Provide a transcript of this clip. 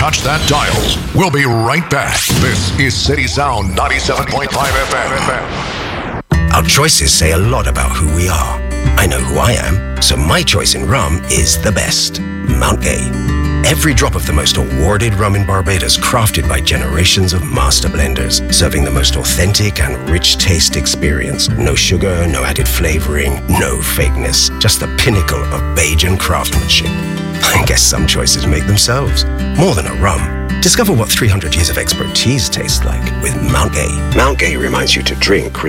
touch that dial. We'll be right back. This is City Sound 97.5 FM. Our choices say a lot about who we are. I know who I am, so my choice in rum is the best. Mount Gay. Every drop of the most awarded rum in Barbados, crafted by generations of master blenders, serving the most authentic and rich taste experience. No sugar, no added flavoring, no fakeness. Just the pinnacle of Bajan craftsmanship. I guess some choices make themselves. More than a rum. Discover what 300 years of expertise tastes like with Mount Gay. Mount Gay reminds you to drink